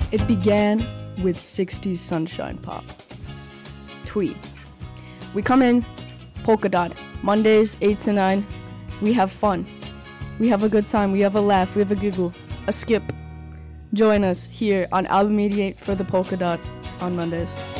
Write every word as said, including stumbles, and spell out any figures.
It began with sixties Sunshine Pop. Tweet. We come in, Polka Dot, Mondays eight to nine. We have fun. We have a good time. We have a laugh. We have a giggle. A skip. Join us here on Album eighty-eight for the Polka Dot on Mondays.